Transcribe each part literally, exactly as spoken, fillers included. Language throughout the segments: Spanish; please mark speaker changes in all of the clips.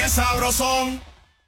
Speaker 1: qué sabrosón.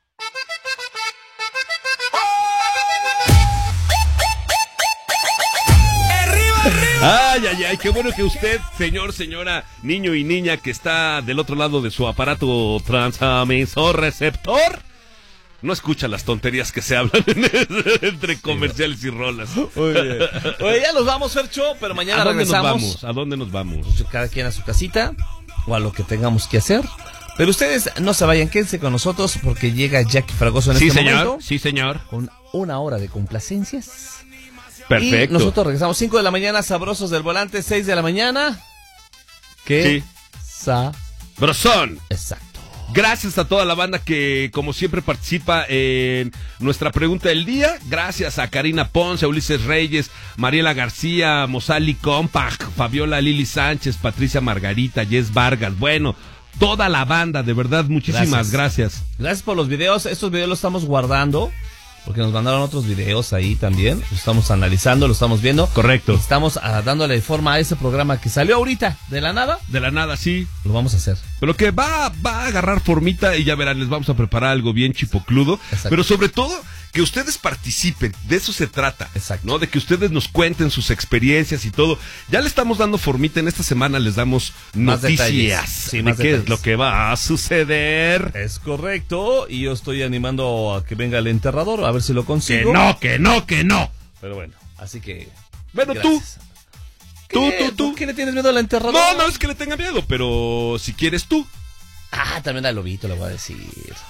Speaker 2: Ay, ay, ay, qué bueno que usted, señor, señora, niño y niña que está del otro lado de su aparato transmisor receptor, no escucha las tonterías que se hablan entre comerciales y rolas.
Speaker 3: Oye, oye, ya nos vamos, Fercho, pero mañana
Speaker 2: ¿A dónde
Speaker 3: regresamos.
Speaker 2: nos vamos? ¿A dónde nos vamos?
Speaker 3: Cada quien a su casita o a lo que tengamos que hacer. Pero ustedes no se vayan, quédense con nosotros porque llega Jackie Fragoso en
Speaker 2: Sí,
Speaker 3: este
Speaker 2: señor,
Speaker 3: momento.
Speaker 2: sí, señor.
Speaker 3: Con una hora de complacencias.
Speaker 2: Perfecto.
Speaker 3: Y nosotros regresamos cinco de la mañana, sabrosos del volante, seis de la mañana. ¿Qué?
Speaker 2: Sí.
Speaker 3: Sa.
Speaker 2: Brosón.
Speaker 3: Exacto.
Speaker 2: Gracias a toda la banda que, como siempre, participa en nuestra pregunta del día. Gracias a Karina Ponce, a Ulises Reyes, Mariela García, Mosali Compag, Fabiola Lili Sánchez, Patricia Margarita, Jess Vargas. Bueno, toda la banda, de verdad, muchísimas gracias. Gracias,
Speaker 3: gracias por los videos. Estos videos los estamos guardando porque nos mandaron otros videos ahí también. Lo estamos analizando, lo estamos viendo.
Speaker 2: Correcto.
Speaker 3: Estamos uh, dándole forma a ese programa que salió ahorita, de la nada.
Speaker 2: De la nada, sí.
Speaker 3: Lo vamos a hacer.
Speaker 2: Pero que va, va a agarrar formita y ya verán, les vamos a preparar algo bien chipocludo.
Speaker 3: Exacto.
Speaker 2: Pero sobre todo, que ustedes participen, de eso se trata.
Speaker 3: Exacto.
Speaker 2: ¿No? De que ustedes nos cuenten sus experiencias y todo. Ya le estamos dando formita, en esta semana les damos
Speaker 3: más
Speaker 2: noticias
Speaker 3: detalles. Sí,
Speaker 2: de
Speaker 3: más
Speaker 2: qué
Speaker 3: detalles.
Speaker 2: es lo que va a suceder.
Speaker 3: Es correcto, y yo estoy animando a que venga el enterrador, a ver si lo consigo.
Speaker 2: Que no, que no, que no.
Speaker 3: Pero bueno, así que...
Speaker 2: Bueno,
Speaker 3: gracias.
Speaker 2: tú. Tú,
Speaker 3: ¿Qué?
Speaker 2: tú, tú.
Speaker 3: ¿Por qué le tienes miedo al enterrador?
Speaker 2: No, no es que le tenga miedo, pero si quieres tú.
Speaker 3: Ah, también al lobito le voy a decir.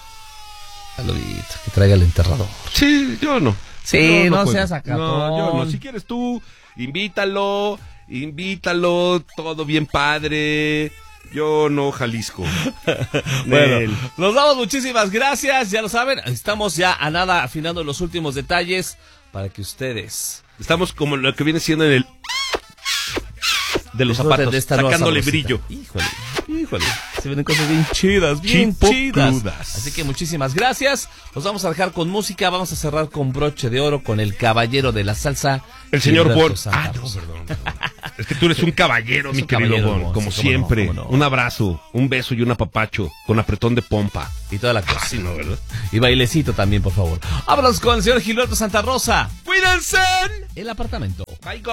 Speaker 3: Al lobito, que traiga el enterrador.
Speaker 2: Sí, yo no.
Speaker 3: Sí,
Speaker 2: Yo
Speaker 3: no
Speaker 2: juego.
Speaker 3: seas acatón.
Speaker 2: No, yo no. Si quieres tú, invítalo, invítalo, todo bien padre. Yo no, Jalisco.
Speaker 3: Bueno,
Speaker 2: Nel.
Speaker 3: nos damos muchísimas gracias, ya lo saben, estamos ya a nada afinando los últimos detalles para que ustedes...
Speaker 2: Estamos como lo que viene siendo en el... de los
Speaker 3: disfruten
Speaker 2: zapatos,
Speaker 3: de esta nueva
Speaker 2: sacándole
Speaker 3: sabrosita.
Speaker 2: brillo.
Speaker 3: Híjole, híjole, se vienen cosas bien chidas, bien chidas.
Speaker 2: Chipocludas.
Speaker 3: Así que muchísimas gracias, los vamos a dejar con música, vamos a cerrar con broche de oro con el caballero de la salsa.
Speaker 2: El señor
Speaker 3: Gilberto
Speaker 2: Bon.
Speaker 3: Santa
Speaker 2: Ah, no,
Speaker 3: Rosa.
Speaker 2: perdón, perdón. Es que tú eres un caballero,
Speaker 3: Es
Speaker 2: mi
Speaker 3: un
Speaker 2: querido
Speaker 3: caballero,
Speaker 2: Bon,
Speaker 3: hermoso,
Speaker 2: como
Speaker 3: cómo
Speaker 2: siempre.
Speaker 3: no, cómo no.
Speaker 2: Un abrazo, un beso y un apapacho con apretón de pompa.
Speaker 3: Y toda la cosa.
Speaker 2: Así no, ¿verdad?
Speaker 3: Y bailecito también, por favor. Vámonos con el señor Gilberto Santa Rosa.
Speaker 2: ¡Cuídense!
Speaker 3: El apartamento.
Speaker 2: Bye,